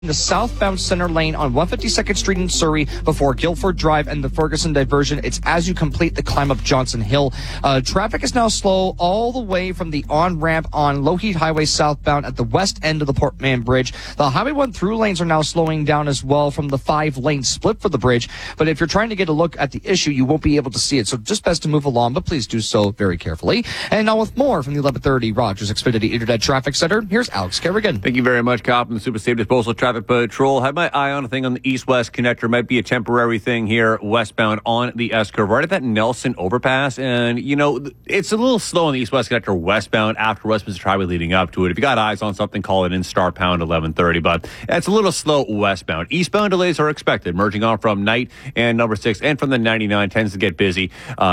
the southbound center lane on 152nd Street in Surrey before Guilford Drive and the Ferguson diversion. It's as you complete the climb up Johnson Hill. Traffic is now slow all the way from the on-ramp on Lougheed Highway southbound at the west end of the Port Mann Bridge. The Highway 1 through lanes are now slowing down as well from the 5-lane split for the bridge. But if you're trying to get a look at the issue, you won't be able to see it. So just best to move along, but please do so very carefully. And now with more from the 1130 Rogers Xfinity Internet Traffic Center, here's Alex Kerrigan. Thank you very much, Cop, and the Super Safe Disposal Traffic Patrol. Had my eye on a thing on the east-west connector. Might be a temporary thing here westbound on the S-curve right at that Nelson overpass. And, you know, it's a little slow on the east-west connector westbound after Westminster Highway leading up to it. If you got eyes on something, call it in star pound 1130. But it's a little slow westbound. Eastbound delays are expected, merging on from Knight and number 6. And from the 99 tends to get busy.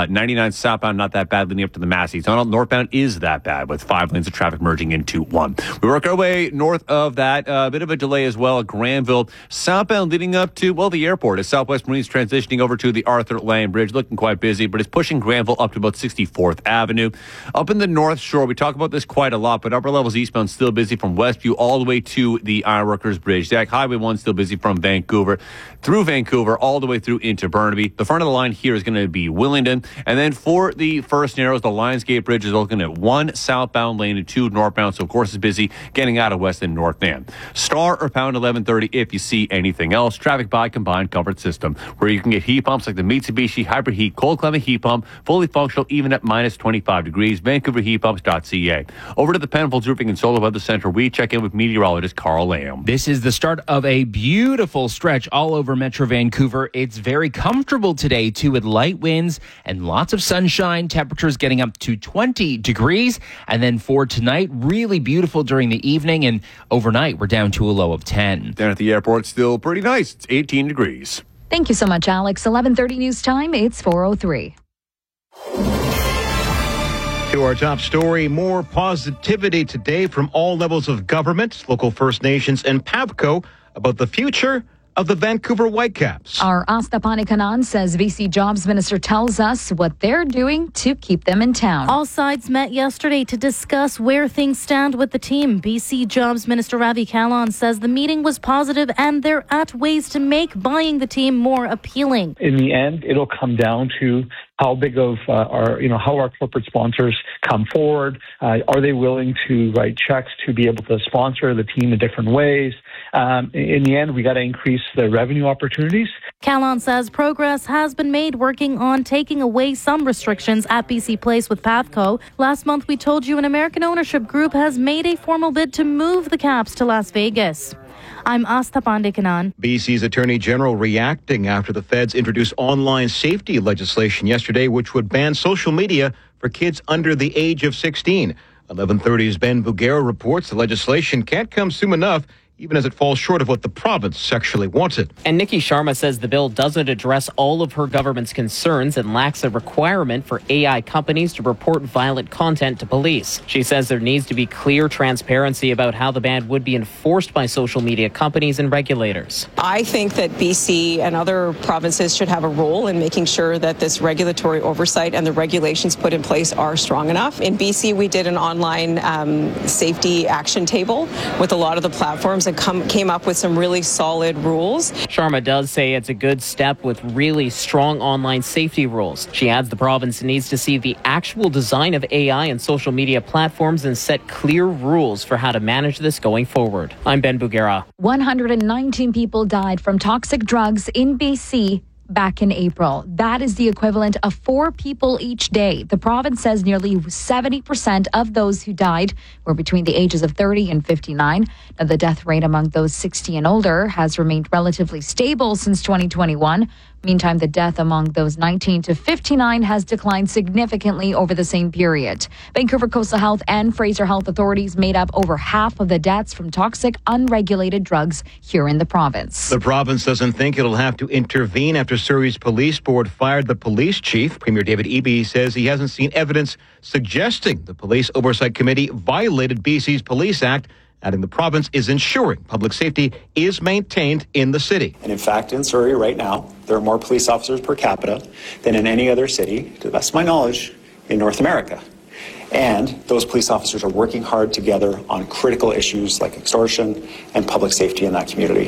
99 southbound, not that bad, leading up to the Massey Tunnel. Northbound is that bad with 5 lanes of traffic merging into 1. We work our way north of that. A bit of a delay as well at Granville. Southbound leading up to, well, the airport as Southwest Marines transitioning over to the Arthur Lane Bridge. Looking quite busy, but it's pushing Granville up to about 64th Avenue. Up in the North Shore, we talk about this quite a lot, but upper levels eastbound still busy from Westview all the way to the Ironworkers Bridge. Jack Highway 1 still busy from Vancouver through Vancouver all the way through into Burnaby. The front of the line here is going to be Willingdon. And then for the first narrows, the Lionsgate Bridge is looking at 1 southbound lane and 2 northbound. So, of course, it's busy getting out of West and North Van. Star or pound 1130 if you see anything else. Traffic by Combined Comfort System, where you can get heat pumps like the Mitsubishi Hybrid Heat Cold Climate Heat Pump, fully functional even at minus 25 degrees. VancouverHeatPumps.ca. Over to the Penfolds Roofing and Solar Weather Center, we check in with meteorologist Carl Lamb. This is the start of a beautiful stretch all over Metro Vancouver. It's very comfortable today, too, with light winds and lots of sunshine. Temperatures getting up to 20 degrees. And then for tonight, really beautiful during the evening. And overnight, we're down to a low of 10. Down at the airport, still pretty nice. It's 18 degrees. Thank you so much, Alex. 11:30 news time. It's 4:03. To our top story, more positivity today from all levels of government, local First Nations, and PAVCO about the future of the Vancouver Whitecaps. Our Asta Panikanan says VC Jobs Minister tells us what they're doing to keep them in town. All sides met yesterday to discuss where things stand with the team. BC Jobs Minister Ravi Kahlon says the meeting was positive and they're at ways to make buying the team more appealing. In the end, it'll come down to how big of how our corporate sponsors come forward. Are they willing to write checks to be able to sponsor the team in different ways? In the end, we got to increase the revenue opportunities. Kahlon says progress has been made working on taking away some restrictions at BC Place with PAVCO. Last month, we told you an American ownership group has made a formal bid to move the Caps to Las Vegas. I'm Asta Pandikanan. BC's Attorney General reacting after the feds introduced online safety legislation yesterday, which would ban social media for kids under the age of 16. 1130's Ben Bugera reports the legislation can't come soon enough, even as it falls short of what the province sexually wanted. And Nikki Sharma says the bill doesn't address all of her government's concerns and lacks a requirement for AI companies to report violent content to police. She says there needs to be clear transparency about how the ban would be enforced by social media companies and regulators. I think that BC and other provinces should have a role in making sure that this regulatory oversight and the regulations put in place are strong enough. In BC, we did an online safety action table with a lot of the platforms and came up with some really solid rules. Sharma does say it's a good step with really strong online safety rules. She adds the province needs to see the actual design of AI and social media platforms and set clear rules for how to manage this going forward. I'm Ben Bugera. 119 people died from toxic drugs in BC back in April. That is the equivalent of 4 people each day. The province says nearly 70% of those who died were between the ages of 30 and 59. Now, the death rate among those 60 and older has remained relatively stable since 2021. Meantime, the death among those 19 to 59 has declined significantly over the same period. Vancouver Coastal Health and Fraser Health authorities made up over half of the deaths from toxic, unregulated drugs here in the province. The province doesn't think it'll have to intervene after Surrey's police board fired the police chief. Premier David Eby says he hasn't seen evidence suggesting the Police Oversight Committee violated BC's Police Act, adding the province is ensuring public safety is maintained in the city. And in fact, in Surrey right now, there are more police officers per capita than in any other city, to the best of my knowledge, in North America. And those police officers are working hard together on critical issues like extortion and public safety in that community.